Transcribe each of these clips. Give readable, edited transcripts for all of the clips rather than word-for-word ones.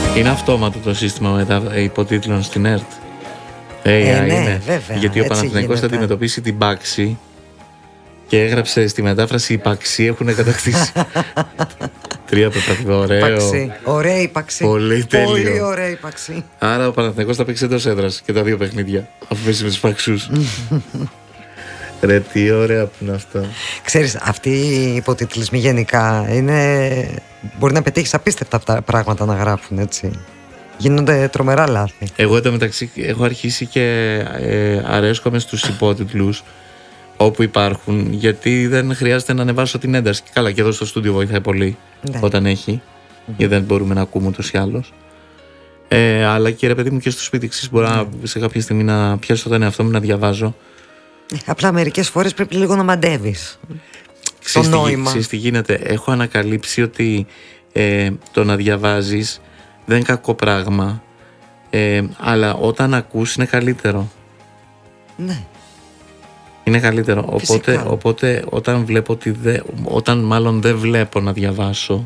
Είναι αυτόματο το σύστημα υποτίτλων στην ΕΡΤ. Ναι, είναι. βέβαια, Γιατί ο Παναθηναϊκός θα αντιμετωπίσει την Πάξη και έγραψε στη μετάφραση: οι Παξί έχουν κατακτήσει. 3 πετάχτητα. Ωραίο. Ωραία ύπαρξη. Πολύ τέλειο. Πολύ ωραία ύπαρξη. Άρα ο Παναθηναϊκός θα παίξει εντός έδρας και τα 2 παιχνίδια. Αφού πέσει με τους Παξούς. Ρε, τι ωραία που είναι αυτά. Ξέρεις, αυτοί οι υποτιτλισμοί γενικά μπορεί να πετύχεις απίστευτα πράγματα να γράφουν, έτσι. Γίνονται τρομερά λάθη. Εγώ εντωμεταξύ έχω αρχίσει και αρέσκομαι στους υπότιτλους όπου υπάρχουν, γιατί δεν χρειάζεται να ανεβάσω την ένταση. Καλά, και εδώ στο στούντιο βοηθάει πολύ όταν έχει, γιατί δεν μπορούμε να ακούμε ούτως ή άλλως. Αλλά και ρε παιδί μου, και στο σπίτι μπορώ σε κάποια στιγμή να πιάσω τον εαυτό μου να διαβάζω. Απλά μερικές φορές πρέπει λίγο να μαντεύεις το νόημα. Ξέρεις τι γίνεται. Έχω ανακαλύψει ότι το να διαβάζεις δεν είναι κακό πράγμα, αλλά όταν ακούς είναι καλύτερο. Ναι. Είναι καλύτερο. Οπότε όταν βλέπω όταν μάλλον δεν βλέπω να διαβάσω,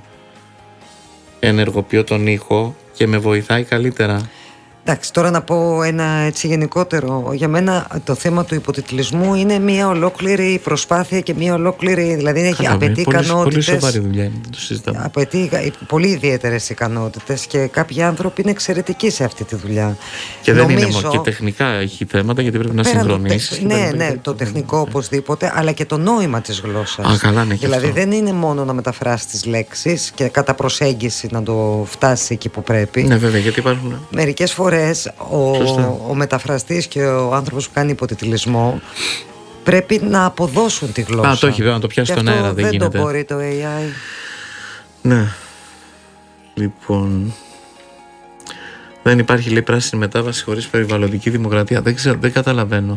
ενεργοποιώ τον ήχο και με βοηθάει καλύτερα. Εντάξει, τώρα να πω ένα έτσι γενικότερο. Για μένα το θέμα του υποτιτλισμού είναι μια ολόκληρη προσπάθεια και μια ολόκληρη. Δηλαδή απαιτεί ικανότητες. Πολύ σοβαρή δουλειά είναι, το συζητάμε. Απαιτεί πολύ ιδιαίτερες ικανότητες και κάποιοι άνθρωποι είναι εξαιρετικοί σε αυτή τη δουλειά. Και δεν είναι μόνο. Και τεχνικά έχει θέματα, γιατί πρέπει να συγχρονίσεις. Ναι, το τεχνικό οπωσδήποτε, αλλά και το νόημα της γλώσσας. Καλά, ναι, δηλαδή δεν είναι μόνο να μεταφράσεις τις λέξεις και κατά προσέγγιση να το φτάσεις εκεί που πρέπει. Ναι, βέβαια, γιατί υπάρχουν. Μερικές φορές ο μεταφραστής και ο άνθρωπος που κάνει υποτιτλισμό πρέπει να αποδώσουν τη γλώσσα. Το έχει, βέβαια, να το πιάσει στον αέρα, δεν γίνεται. Δεν το μπορεί το AI. Ναι. Λοιπόν, δεν υπάρχει, λέει, πράσινη μετάβαση χωρίς περιβαλλοντική δημοκρατία. Δεν καταλαβαίνω.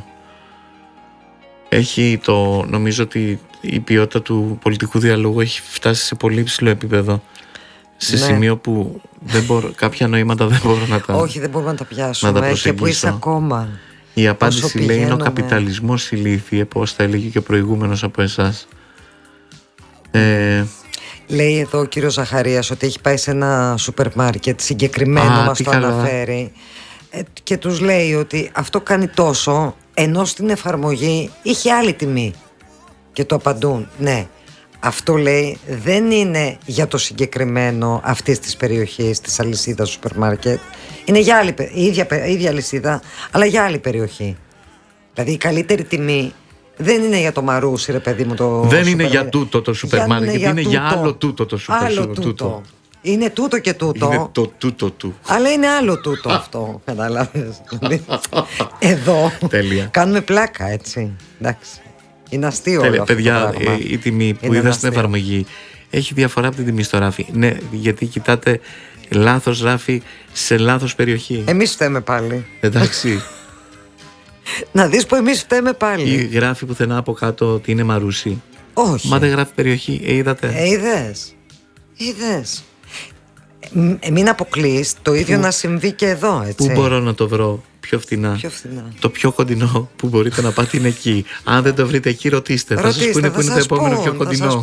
Νομίζω ότι η ποιότητα του πολιτικού διαλόγου έχει φτάσει σε πολύ υψηλό επίπεδο. Σε σημείο που κάποια νοήματα δεν μπορώ να τα. Όχι, δεν μπορούμε να τα πιάσουμε. Και που είσαι ακόμα. Η απάντηση λέει είναι ο καπιταλισμός ηλίθιε, πώς θα έλεγε και ο προηγούμενος από εσάς. Λέει εδώ ο κύριος Ζαχαρίας ότι έχει πάει σε ένα σούπερ μάρκετ συγκεκριμένο, μας το αναφέρει, και τους λέει ότι αυτό κάνει τόσο, ενώ στην εφαρμογή είχε άλλη τιμή. Και το απαντούν, ναι. Αυτό, λέει, δεν είναι για το συγκεκριμένο αυτής της περιοχής, της αλυσίδας σούπερ μάρκετ. Είναι για άλλη, η ίδια αλυσίδα, αλλά για άλλη περιοχή. Δηλαδή η καλύτερη τιμή δεν είναι για το Μαρούσι, ρε παιδί μου. Δεν είναι για τούτο το σούπερ μάρκετ, είναι για άλλο τούτο το σούπερ μάρκετ. Είναι τούτο και τούτο. Είναι το τούτο του. Αλλά είναι άλλο τούτο αυτό. Καταλάβες. Εδώ κάνουμε πλάκα, έτσι. Εντάξει. Είναι αστείο. Τέλεια, παιδιά, η τιμή που είδα στην εφαρμογή έχει διαφορά από την τιμή στο ράφι. Ναι, γιατί κοιτάτε λάθος ράφι σε λάθος περιοχή. Εμείς φταίμε πάλι. Εντάξει. Να δεις που εμείς φταίμε πάλι. Ή γράφει πουθενά από κάτω ότι είναι Μαρούσι. Όχι. Μα δεν γράφει περιοχή. Είδατε. Είδες. Μην αποκλείς το ίδιο να συμβεί και εδώ, έτσι. Πού μπορώ να το βρω πιο φθηνά. Το πιο κοντινό που μπορείτε να πάτε είναι εκεί. Αν δεν το βρείτε εκεί, ρωτήστε. Θα σας πούνε που είναι το επόμενο πιο κοντινό.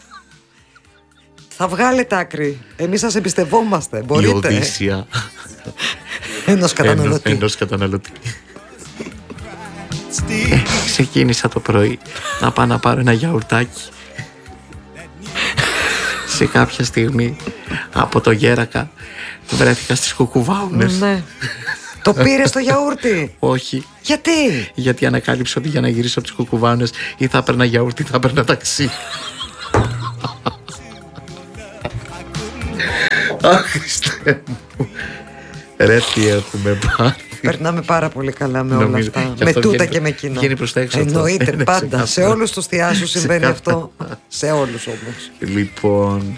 Θα βγάλετε άκρη. Εμείς σας εμπιστευόμαστε. Μπορείτε. Η Οδύσσια ενός καταναλωτή. Ξεκίνησα το πρωί να πάω να πάρω ένα γιαουρτάκι. Σε κάποια στιγμή από το Γέρακα βρέθηκα στις Κουκουβάουνες. Ναι. Το πήρες το γιαούρτι? Όχι. Γιατί? Γιατί ανακάλυψα ότι για να γυρίσω από τις Κουκουβάουνες ή θα έπαιρνα γιαούρτι ή θα έπαιρνα ταξί. Αχ, Χριστέ μου. Ρε, τι έχουμε πάθει. Περνάμε πάρα πολύ καλά με όλα αυτά. Με τούτα και με κοινό. Εννοείται, πάντα. Σε όλους τους θεάσους συμβαίνει αυτό. Σε όλους όμως. Λοιπόν,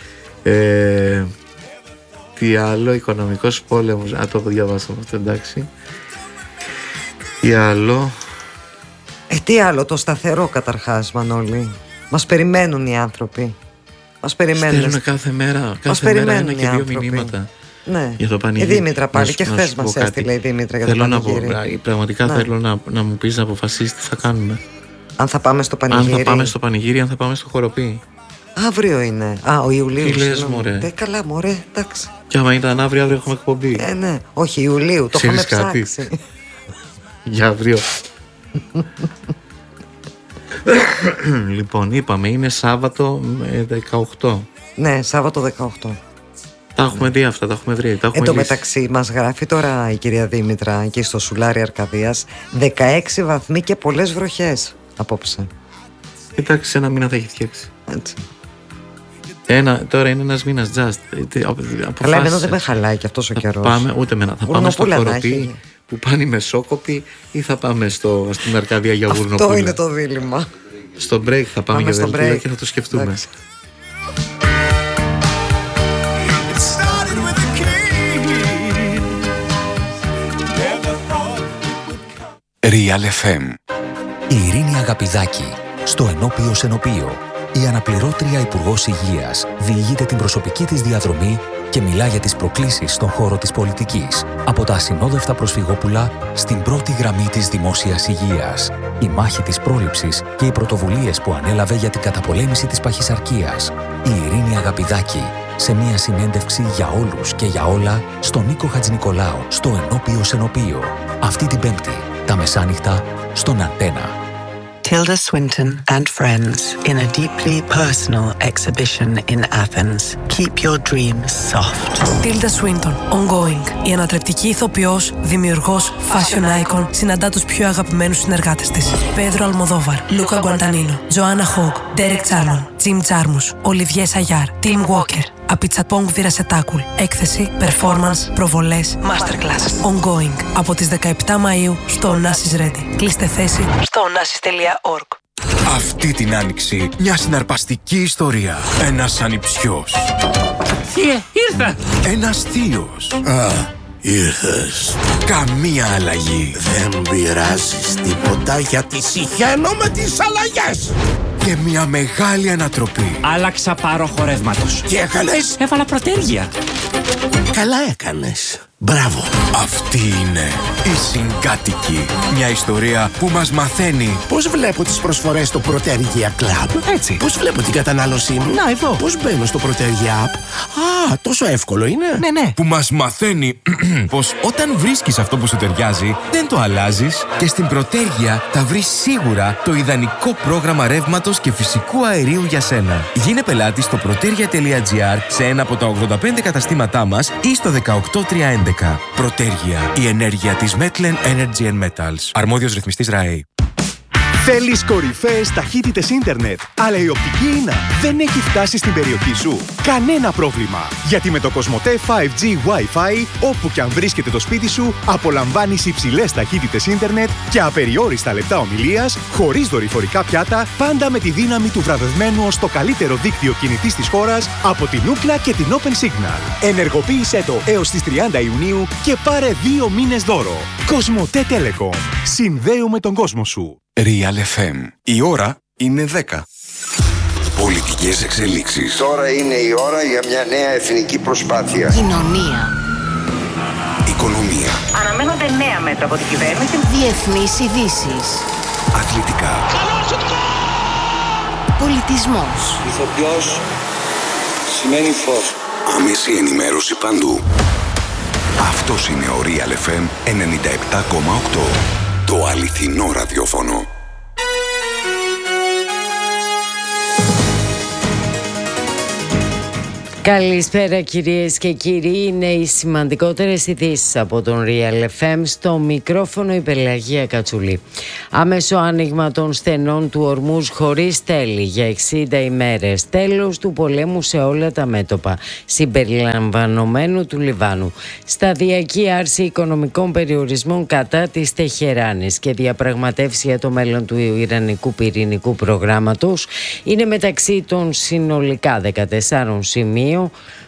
τι άλλο? Οικονομικός πόλεμος. Το διαβάσαμε αυτό, εντάξει. Τι άλλο? Τι άλλο? Το σταθερό, καταρχάς, Μανώλη. Μας περιμένουν οι άνθρωποι. Μας περιμένουν. Στέλνουν κάθε μέρα ένα και δύο μηνύματα. Ναι. Για το πανηγύρι. Η Δήμητρα πάλι, και χθες μας έστειλε η Δήμητρα για το πανηγύρι. Πραγματικά θέλω να μου πεις, να αποφασίσεις τι θα κάνουμε. Αν θα πάμε στο πανηγύρι. Αν θα πάμε στο πανηγύρι, αν θα πάμε στο χοροπή. Αύριο είναι. Ο Ιουλίου. Τι λες, μωρέ? Καλά, μωρέ, εντάξει. Και άμα ήταν αύριο έχουμε εκπομπή. Ναι, όχι, Ιουλίου, το είχαμε ψάξει. Για αύριο. Λοιπόν, είπαμε, είναι Σάββατο 18. Ναι, Σάββατο 18. Τα έχουμε δει αυτά, τα έχουμε βρει. Εν τω μεταξύ, μας γράφει τώρα η κυρία Δήμητρα εκεί στο Σουλάρι Αρκαδίας 16 βαθμοί και πολλές βροχές απόψε. Εντάξει, ένα μήνα θα έχει φτιάξει. Έτσι. Τώρα είναι ένας μήνας just. Αλλά εμένα δεν με χαλάει και αυτός ο καιρός. Ούτε εμένα. Θα πάμε στο Κοροπή που πάνε οι Μεσόκοποι ή θα πάμε στην Αρκαδία για Γουρνοπούλα? Αυτό είναι το δίλημμα. Στο break θα πάμε για Βελτούλα και θα το σκεφτούμε. Εντάξει. Real FM. Η Ειρήνη Αγαπηδάκη στο Ενώπιο Σενοπείο. Η αναπληρώτρια Υπουργός Υγείας διηγείται την προσωπική της διαδρομή και μιλά για τις προκλήσεις στον χώρο της πολιτικής. Από τα ασυνόδευτα προσφυγόπουλα στην πρώτη γραμμή της δημόσιας υγείας. Η μάχη της πρόληψης και οι πρωτοβουλίες που ανέλαβε για την καταπολέμηση της παχυσαρκίας. Η Ειρήνη Αγαπηδάκη σε μια συνέντευξη για όλους και για όλα στον Νίκο Χατζηνικολάου στο Ενώπιο Σενοπείο. Αυτή την Πέμπτη, τα μεσάνυχτα, στον Αντένα. Tilda Swinton and friends in a deeply personal exhibition in Athens. Keep your dreams soft. Tilda Swinton, ongoing. Η ανατρεπτική ηθοποιός, δημιουργός, fashion icon, συναντά τους πιο αγαπημένους συνεργάτες της. Πέδρο Αλμοδόβαρ, Λούκα Γκουαντανίνο, Τζοάννα Χόγκ, Ντέρεκ Τσάρμον, Τζιμ Τζάρμους, Ολιβιέ Σαγιάρ, Τιμ Walker. Απιτσαπόγκ Βιρασετάκουλ. Έκθεση, performance, προβολές, masterclass. Ongoing. Από τις 17 Μαΐου στο Onassis Ready. Κλείστε θέση στο onassis.org. Αυτή την άνοιξη μια συναρπαστική ιστορία. Ένας ανιψιός. Ήρθα! Ένας θείος. Ήρθες. Καμία αλλαγή. Δεν πειράζεις τίποτα γιατί συχαίνω με τις αλλαγές. Και μια μεγάλη ανατροπή. Άλλαξα πάροχο ρεύματος. Τι έκανες? Έβαλα προτέργεια. Καλά έκανες. Μπράβο. Αυτή είναι η Συγκάτοικοι. Μια ιστορία που μας μαθαίνει πώς βλέπω τις προσφορές στο Protergia Club. Έτσι. Πώς βλέπω την κατανάλωσή μου. Να, εδώ. Πώς μπαίνω στο Protergia App. Τόσο εύκολο είναι. Ναι. Που μας μαθαίνει πως όταν βρίσκεις αυτό που σου ταιριάζει, δεν το αλλάζεις και στην Protergia θα βρεις σίγουρα το ιδανικό πρόγραμμα ρεύματος και φυσικού αερίου για σένα. Γίνε πελάτη στο protergia.gr σε ένα από τα 85 καταστήματά μας ή στο 18311. Protergia, η ενέργεια της Metlen Energy and Metals. Αρμόδιος ρυθμιστής ΡΑΕ. Θέλεις κορυφαίες ταχύτητες ίντερνετ, αλλά η οπτική ίνα δεν έχει φτάσει στην περιοχή σου? Κανένα πρόβλημα, γιατί με το Cosmote 5G Wi-Fi, όπου και αν βρίσκεται το σπίτι σου, απολαμβάνεις υψηλές ταχύτητες ίντερνετ και απεριόριστα λεπτά ομιλίας, χωρίς δορυφορικά πιάτα, πάντα με τη δύναμη του βραβευμένου ως το καλύτερο δίκτυο κινητής της χώρας από την Ookla και την Open Signal. Ενεργοποίησέ το έως τις 30 Ιουνίου και πάρε 2 μήνες δώρο. Cosmote Telecom. Συνδέουμε τον κόσμο σου. Real FM. Η ώρα είναι 10. Πολιτικές εξελίξεις. Τώρα είναι η ώρα για μια νέα εθνική προσπάθεια. Κοινωνία. Οικονομία. Αναμένονται νέα μέτρα από την κυβέρνηση. Διεθνείς ειδήσεις. Αθλητικά. Πολιτισμός. Ηθοποιός σημαίνει φως. Άμεση ενημέρωση παντού. Αυτός είναι ο Real FM 97,8. Το αληθινό ραδιόφωνο. Καλησπέρα κυρίες και κύριοι, είναι οι σημαντικότερες ειδήσεις από τον Real FM. Στο μικρόφωνο η Πελαγία Κατσουλή. Άμεσο άνοιγμα των στενών του Ορμούζ χωρίς τέλη για 60 ημέρες. Τέλος του πολέμου σε όλα τα μέτωπα, συμπεριλαμβανομένου του Λιβάνου. Σταδιακή άρση οικονομικών περιορισμών κατά της Τεχεράνης και διαπραγματεύσεις για το μέλλον του Ιρανικού πυρηνικού προγράμματος είναι μεταξύ των συνολικά 14 σημείων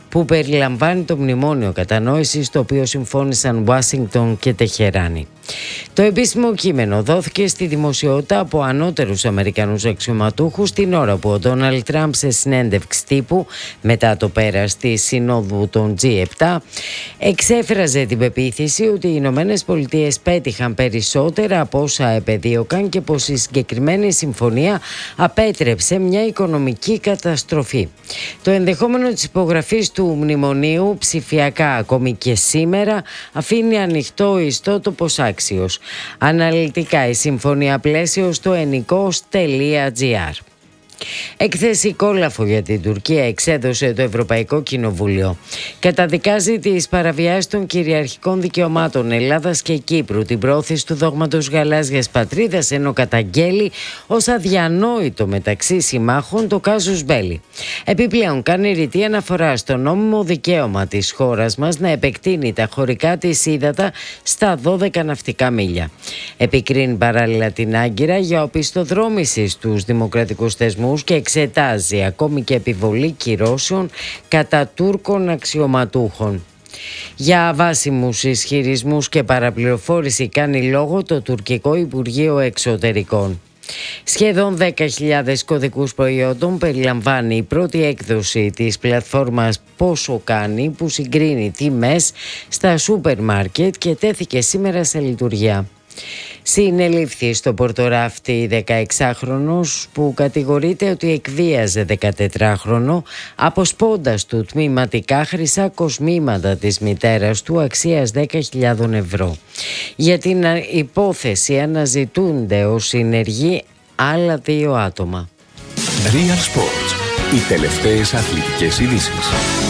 που περιλαμβάνει το μνημόνιο κατανόησης το οποίο συμφώνησαν Ουάσιγκτον και Τεχεράνη. Το επίσημο κείμενο δόθηκε στη δημοσιότητα από ανώτερους Αμερικανούς αξιωματούχους την ώρα που ο Ντόναλντ Τραμπ σε συνέντευξη τύπου μετά το πέρας της συνόδου των G7 εξέφραζε την πεποίθηση ότι οι Ηνωμένες Πολιτείες πέτυχαν περισσότερα από όσα επεδίωκαν και πως η συγκεκριμένη συμφωνία απέτρεψε μια οικονομική καταστροφή. Το ενδεχόμενο της υπογραφής του μνημονίου ψηφιακά ακόμη και σήμερα αφήνει ανοιχτό ιστότοπος άξιος. Αναλυτικά η συμφωνία πλαίσιο στο ennikos.gr. Έκθεση κόλαφο για την Τουρκία εξέδωσε το Ευρωπαϊκό Κοινοβούλιο. Καταδικάζει τις παραβιάσεις των κυριαρχικών δικαιωμάτων Ελλάδας και Κύπρου, την πρόθεση του δόγματος γαλάζιας πατρίδας, ενώ καταγγέλει ως αδιανόητο μεταξύ συμμάχων το κάζους μπέλι. Επιπλέον κάνει ρητή αναφορά στο νόμιμο δικαίωμα της χώρας μας να επεκτείνει τα χωρικά της ύδατα στα 12 ναυτικά μίλια. Επικρίνει παράλληλα την Άγκυρα για οπισθοδρόμηση στους δημοκρατικούς θεσμούς και εξετάζει ακόμη και επιβολή κυρώσεων κατά Τούρκων αξιωματούχων. Για αβάσιμους ισχυρισμούς και παραπληροφόρηση κάνει λόγο το τουρκικό Υπουργείο Εξωτερικών. Σχεδόν 10.000 κωδικούς προϊόντων περιλαμβάνει η πρώτη έκδοση της πλατφόρμας Πόσο Κάνει, που συγκρίνει τιμές στα σούπερ μάρκετ και τέθηκε σήμερα σε λειτουργία. Συνελήφθη στο Πορτοράφτη 16χρονος που κατηγορείται ότι εκβίαζε 14χρονο αποσπώντας του τμηματικά χρυσά κοσμήματα της μητέρας του αξίας 10.000 ευρώ. Για την υπόθεση αναζητούνται ως συνεργοί άλλα 2 άτομα. Real Sports. Οι τελευταίες αθλητικές ειδήσεις.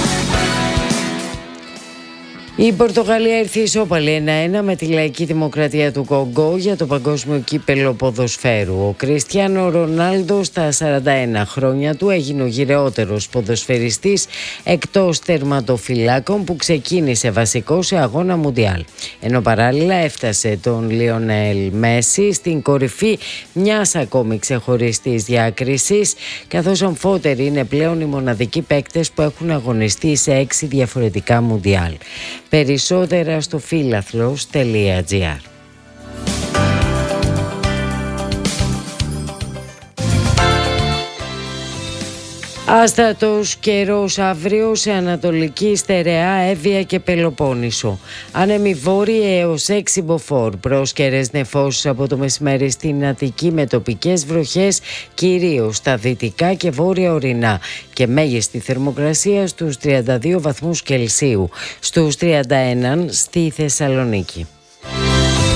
Η Πορτογαλία ήρθε ισόπαλη 1-1 με τη Λαϊκή Δημοκρατία του Κονγκό για το Παγκόσμιο Κύπελλο Ποδοσφαίρου. Ο Κριστιάνο Ρονάλντο στα 41 χρόνια του έγινε ο γυρεότερος ποδοσφαιριστής εκτός τερματοφυλάκων που ξεκίνησε βασικό σε αγώνα Μουντιάλ. Ενώ παράλληλα έφτασε τον Λιονέλ Μέση στην κορυφή μιας ακόμη ξεχωριστής διάκρισης, καθώς αμφότεροι είναι πλέον οι μοναδικοί παίκτες που έχουν αγωνιστεί σε 6 διαφορετικά Μουντιάλ. Περισσότερα στο φίλαθλος.gr. Άστατος καιρός αύριο σε Ανατολική, Στερεά, Εύβοια και Πελοπόννησο. Άνεμοι βόρειοι έως 6 μποφόρ. Πρόσκαιρες νεφώσεις από το μεσημέρι στην Αττική με τοπικές βροχές κυρίως στα δυτικά και βόρεια ορεινά και μέγιστη θερμοκρασία στους 32 βαθμούς Κελσίου, στους 31 στη Θεσσαλονίκη.